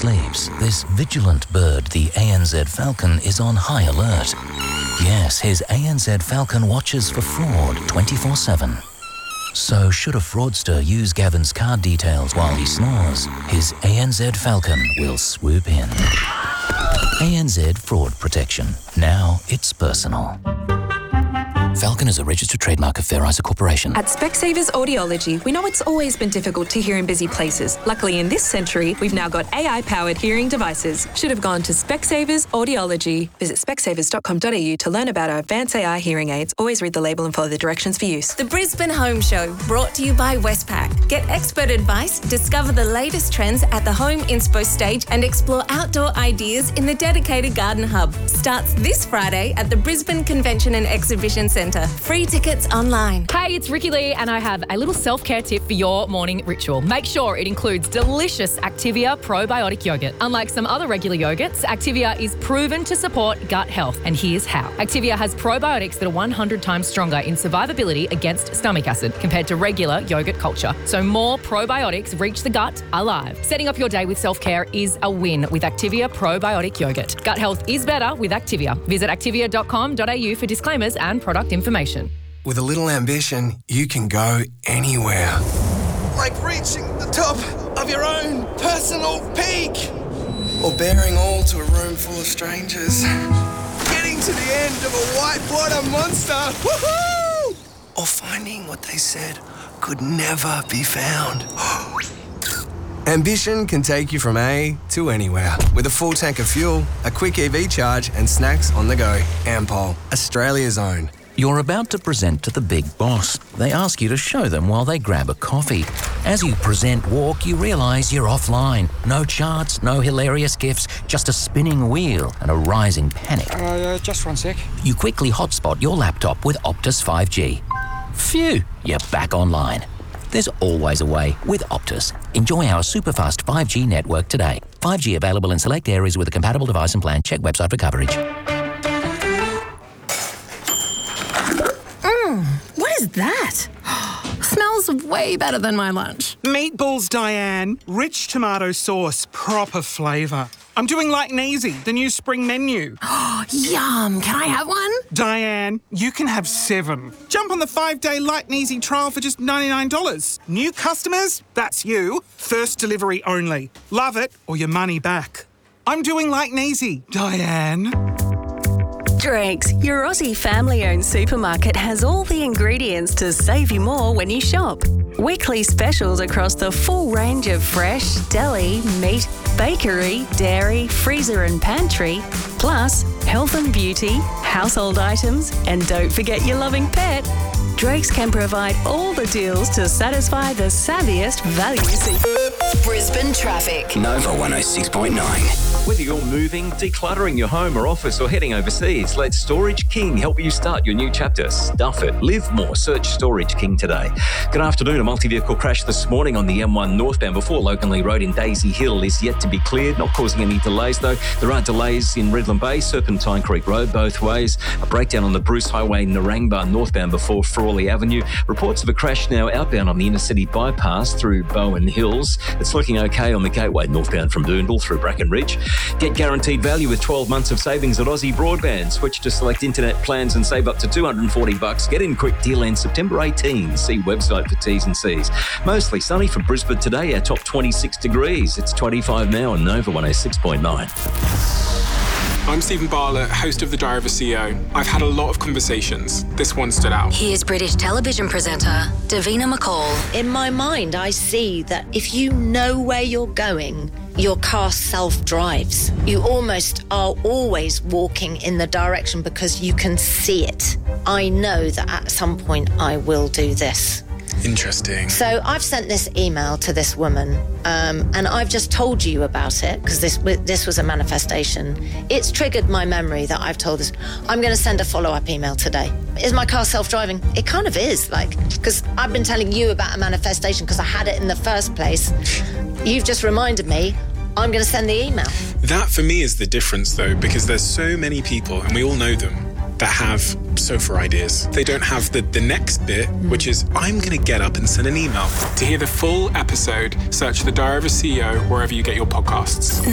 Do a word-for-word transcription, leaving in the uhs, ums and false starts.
sleeps, this vigilant bird, the A N Z Falcon, is on high alert. Yes, his A N Z Falcon watches for fraud twenty-four seven. So should a fraudster use Gavin's card details while he snores, his A N Z Falcon will swoop in. A N Z Fraud Protection. Now it's personal. Falcon is a registered trademark of Fair Isa Corporation. At Specsavers Audiology, we know it's always been difficult to hear in busy places. Luckily, in this century, we've now got A I-powered hearing devices. Should have gone to Specsavers Audiology. Visit specsavers dot com dot a u to learn about our advanced A I hearing aids. Always read the label and follow the directions for use. The Brisbane Home Show, brought to you by Westpac. Get expert advice, discover the latest trends at the Home Inspo stage, and explore outdoor ideas in the dedicated Garden Hub. Starts this Friday at the Brisbane Convention and Exhibition Centre. Free tickets online. Hey, it's Ricky Lee, and I have a little self-care tip for your morning ritual. Make sure it includes delicious Activia probiotic yogurt. Unlike some other regular yogurts, Activia is proven to support gut health, and here's how. Activia has probiotics that are one hundred times stronger in survivability against stomach acid compared to regular yogurt culture. So more probiotics reach the gut alive. Setting up your day with self-care is a win with Activia probiotic yogurt. Gut health is better with Activia. Visit activia dot com dot a u for disclaimers and product information. With a little ambition, you can go anywhere. Like reaching the top of your own personal peak. Or bearing all to a room full of strangers. Getting to the end of a whitewater monster. Woohoo! Or finding what they said could never be found. Ambition can take you from A to anywhere. With a full tank of fuel, a quick E V charge, and snacks on the go. Ampol, Australia's own. You're about to present to the big boss. They ask you to show them while they grab a coffee. As you present walk, you realise you're offline. No charts, no hilarious gifs, just a spinning wheel and a rising panic. Uh, uh, just one sec. You quickly hotspot your laptop with Optus five G. Phew, you're back online. There's always a way with Optus. Enjoy our super-fast five G network today. five G available in select areas with a compatible device and plan. Check website for coverage. What is that? Smells way better than my lunch. Meatballs, Diane. Rich tomato sauce, proper flavour. I'm doing like Neasy, the new spring menu. Yum, can I have one? Diane, you can have seven. Jump on the five-day Light and Easy trial for just ninety-nine dollars. New customers? That's you. First delivery only. Love it or your money back. I'm doing like Neasy, Diane. Drake's, your Aussie family-owned supermarket, has all the ingredients to save you more when you shop. Weekly specials across the full range of fresh, deli, meat, bakery, dairy, freezer and pantry, plus health and beauty, household items, and don't forget your loving pet. Drake's can provide all the deals to satisfy the savviest value seekers. Brisbane traffic. Nova one oh six point nine. Whether you're moving, decluttering your home or office, or heading overseas, let Storage King help you start your new chapter. Stuff it. Live more. Search Storage King today. Good afternoon. A multi-vehicle crash this morning on the M one northbound before Loganley Road in Daisy Hill is yet to be cleared, not causing any delays though. There are delays in Redland Bay, Serpentine Creek Road both ways. A breakdown on the Bruce Highway Narangba northbound before Frawley Avenue. Reports of a crash now outbound on the inner city bypass through Bowen Hills. It's looking okay on the Gateway northbound from Boondall through Bracken Ridge. Get guaranteed value with twelve months of savings at Aussie Broadband. Switch to select internet plans and save up to two hundred forty bucks. Get in quick deal ends September eighteenth. See website for T's and C's. Mostly sunny for Brisbane today. Our top twenty-six degrees. It's twenty-five now on Nova one oh six point nine. I'm Stephen Bartlett, host of The Diary of a C E O. I've had a lot of conversations. This one stood out. Here's British television presenter Davina McCall. In my mind, I see that if you know where you're going, your car self-drives. You almost are always walking in the direction because you can see it. I know that at some point I will do this. Interesting. So I've sent this email to this woman, um, and I've just told you about it because this this was a manifestation. It's triggered my memory that I've told this. I'm going to send a follow-up email today. Is my car self-driving? It kind of is, like, because I've been telling you about a manifestation because I had it in the first place. You've just reminded me. I'm going to send the email. That for me is the difference, though, because there's so many people, and we all know them, that have sofa ideas. They don't have the, the next bit, which is, I'm going to get up and send an email. To hear the full episode, search The Diary of a C E O wherever you get your podcasts.